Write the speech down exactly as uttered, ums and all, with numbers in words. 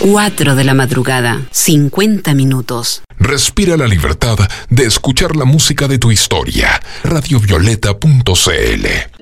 cuatro de la madrugada, cincuenta minutos. Respira la libertad de escuchar la música de tu historia. radiovioleta punto c l